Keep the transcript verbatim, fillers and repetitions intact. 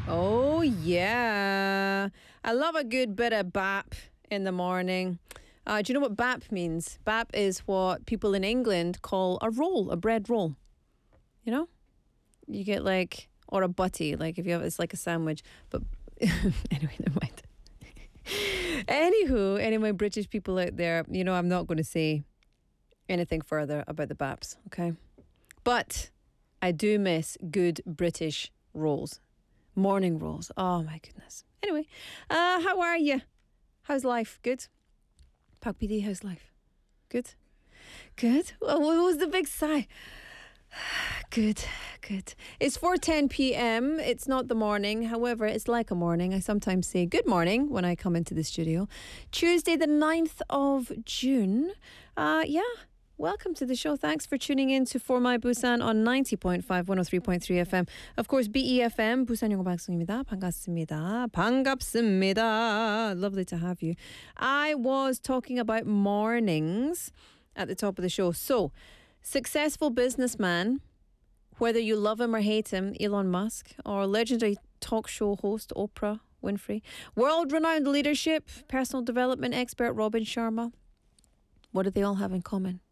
Oh, yeah. I love a good bit of bap in the morning. Uh, do you know what bap means? Bap is what people in England call a roll, a bread roll. You know? You get like, or a butty, like if you have, it's like a sandwich. But anyway, never mind. Anywho, any of my British people out there, you know, I'm not going to say anything further about the baps, okay? But I do miss good British rolls. Morning rolls. Oh, my goodness. Anyway, uh, how are you? How's life? Good? Pak P D, how's life? Good? Good? Well, what was the big sigh? Good, good. It's four ten p.m. It's not the morning. However, it's like a morning. I sometimes say good morning when I come into the studio. Tuesday, the ninth of June. Uh, yeah. Welcome to the show. Thanks for tuning in to For My Busan on ninety point five, one oh three point three F M. Of course, B E F M, 부산 영어 방송입니다. 반갑습니다. 반갑습니다. Lovely to have you. I was talking about mornings at the top of the show. So, successful businessman, whether you love him or hate him, Elon Musk, or legendary talk show host Oprah Winfrey, world-renowned leadership, personal development expert Robin Sharma, what do they all have in common?